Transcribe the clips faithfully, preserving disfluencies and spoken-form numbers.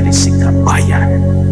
dari Sikabayan.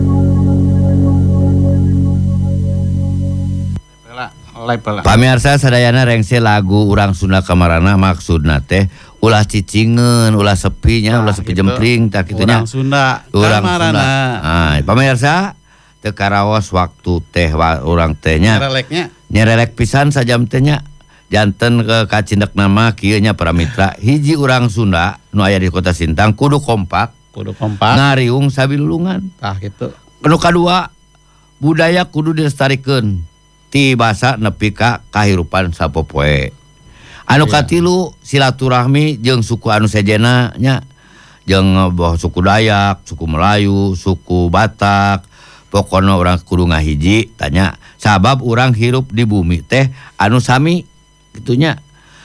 Pamirsa sadayana rengse lagu urang Sunda Kamarana maksudna teh ulah cicingeun, ulah sepinya, ulah sepi gitu. Jempling tak kitunya. Urang Sunda Urang Kamarana. Sunda. Nah, pamirsa teu karaos waktu teh urang teh nya. Nyereleknya. Nyerelek pisan sajam teh nya. Janten ke kacindek nama kieu nya para mitra. Hiji urang Sunda nu aya di Kota Sintang kudu kompak, kudu kompak. Ngariung sabilulungan. Tah kitu. Nu kadua budaya kudu dilestarikeun. Ti basa nepi ka kahirupan sapopoe. Anu katilu silaturahmi jeung suku anu sejena nya jeung boh suku Dayak, suku Melayu, suku Batak. Pokona urang kudu ngahiji tanya sabab urang hirup di bumi teh anu sami gitunya.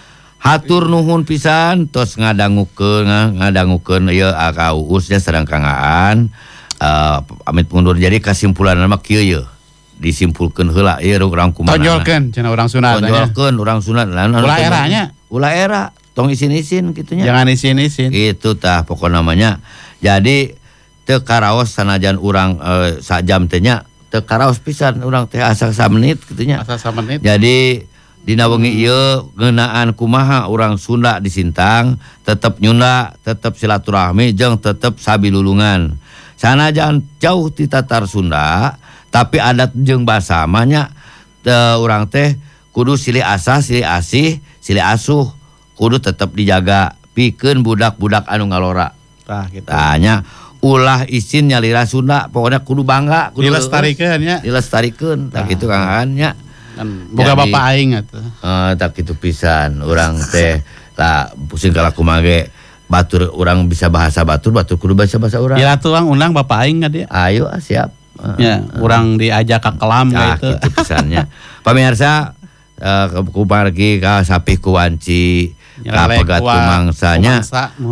Hatur nuhun pisan tos ngadangukeun ngadangukeun ieu Ka Uus nya sareng Kang Aan uh, amit mundur jadi kesimpulanna mah kieu ye. Disimpulkeun heula ieu urang kumaha. Tonjolkeun cenah urang Sunda teh. Tonjolkeun urang Sunda. Ulah eranya. Ulah era tong isin-isin kitunya. Jangan isin-isin. Itu tah pokok namanya. Jadi teu karaos sanajan urang e, sajam teh nya teu karaos pisan urang teh asa samenit kitunya. Asa samenit. Jadi dina wengi ieu ngeunaan kumaha urang Sunda di Sintang tetep nyunda, tetep silaturahmi jeung tetep sabilulungan. Sanajan jauh ti tatar Sunda tapi adat jeung basa mah nya urang teh kudu silih asah, silih asih, silih asuh kudu tetep dijaga pikeun budak-budak anu ngalora. Tah kitu. Tanya ulah isin nyalira Sunda pokoknya kudu bangga, kudu dilestarikeun nya. Dilestarikeun tak kitu Kang Aan nya. Kan boga bapak aing atuh. Heeh, tak kitu pisan urang teh lah pusing kalaku mage batur urang bisa bahasa batur, batur kudu bahasa bahasa urang. Ya tuang undang bapak aing ka dia. Ayo siap. Ya, uh, urang diajak ka kelam nah, gitu. Gitu pisannya. Pamirsa uh, ku pergi ka Sapih ku Wanci, ka Pegat Kumangsanya,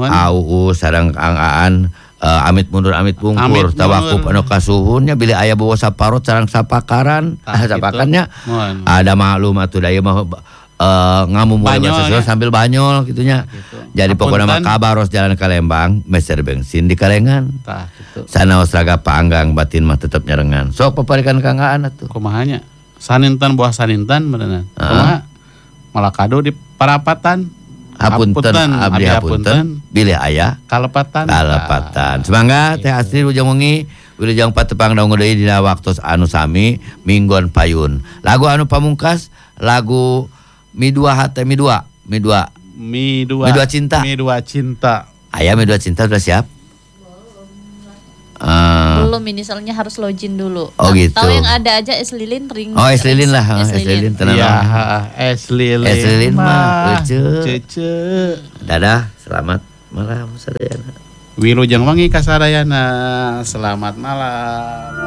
Auus sareng Kang Aan uh, amit mundur amit pungkur tawakuf anu kasuhunnya bila aya bawa saparot sareng sapakaran, ah, sapakannya. Ada maklum atuh da ieu mah Uh, ngamu mulai bahasa sambil banyol gitunya gitu. Jadi pokoknya mah kabaros jalan ke Lembang meser bensin di Kalengan tah gitu. Sanaos raga panggang batin mah tetep nyerengan sok paparikan Kang Aan atuh kumahanya sanintan buah sanintan beneran kumaha malah kado di parapatan hapunten abdi hapunten bilih aya kalepatan kalepatan semangga teh asli ujang wengi wilujeng patepang daung deui dina waktos anu sami mingguan payun lagu anu pamungkas lagu Mi dua hati mi dua mi dua mi dua mi dua cinta mi dua cinta ayah mi dua cinta sudah siap belum uh, belum minisalnya harus login dulu oh gitu tahu yang ada aja es lilin ring oh es lilin lah es lilin tenang ya es lilin es lilin mah cece dadah selamat malam sadayana Wilujeng Wangi ka sadayana selamat malam.